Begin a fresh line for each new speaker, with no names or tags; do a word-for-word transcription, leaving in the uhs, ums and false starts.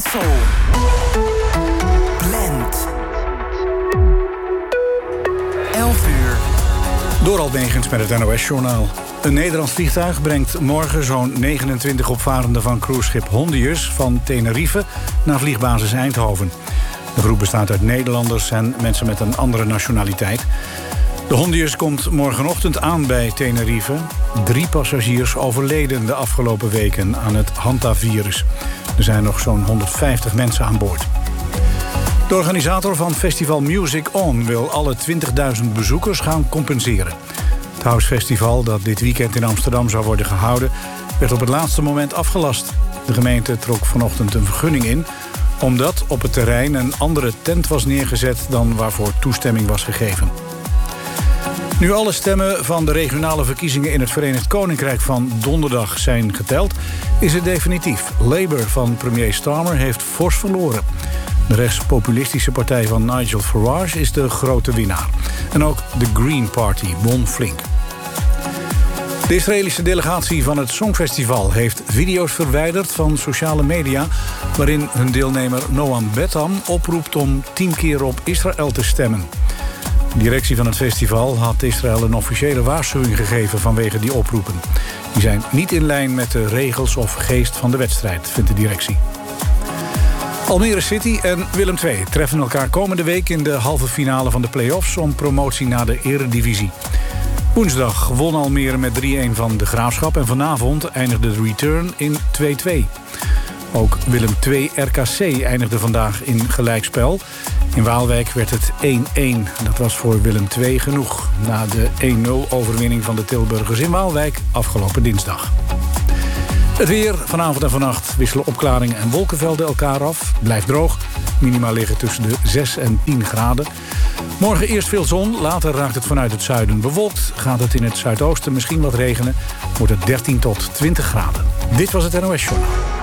en soul. Blend. elf uur.
Dorald Megens met het N O S-journaal. Een Nederlands vliegtuig brengt morgen zo'n negenentwintig opvarenden van cruiseschip Hondius van Tenerife naar vliegbasis Eindhoven. De groep bestaat uit Nederlanders en mensen met een andere nationaliteit. De Hondius komt morgenochtend aan bij Tenerife. Drie passagiers overleden de afgelopen weken aan het hantavirus. Er zijn nog zo'n honderdvijftig mensen aan boord. De organisator van festival Music On wil alle twintigduizend bezoekers gaan compenseren. Het House Festival, dat dit weekend in Amsterdam zou worden gehouden, werd op het laatste moment afgelast. De gemeente trok vanochtend een vergunning in, omdat op het terrein een andere tent was neergezet dan waarvoor toestemming was gegeven. Nu alle stemmen van de regionale verkiezingen in het Verenigd Koninkrijk van donderdag zijn geteld, is het definitief. Labour van premier Starmer heeft fors verloren. De rechtspopulistische partij van Nigel Farage is de grote winnaar. En ook de Green Party won flink. De Israëlische delegatie van het Songfestival heeft video's verwijderd van sociale media, waarin hun deelnemer Noam Betham oproept om tien keer op Israël te stemmen. De directie van het festival had Israël een officiële waarschuwing gegeven vanwege die oproepen. Die zijn niet in lijn met de regels of geest van de wedstrijd, vindt de directie. Almere City en Willem twee treffen elkaar komende week in de halve finale van de play-offs om promotie naar de Eredivisie. Woensdag won Almere met drie-een van de Graafschap en vanavond eindigde de return in twee-twee. Ook Willem twee R K C eindigde vandaag in gelijkspel. In Waalwijk werd het één-één. Dat was voor Willem twee genoeg. Na de één-nul overwinning van de Tilburgers in Waalwijk afgelopen dinsdag. Het weer, vanavond en vannacht wisselen opklaringen en wolkenvelden elkaar af. Blijft droog. Minima liggen tussen de zes en tien graden. Morgen eerst veel zon, later raakt het vanuit het zuiden bewolkt. Gaat het in het zuidoosten misschien wat regenen. Wordt het dertien tot twintig graden. Dit was het N O S Journaal.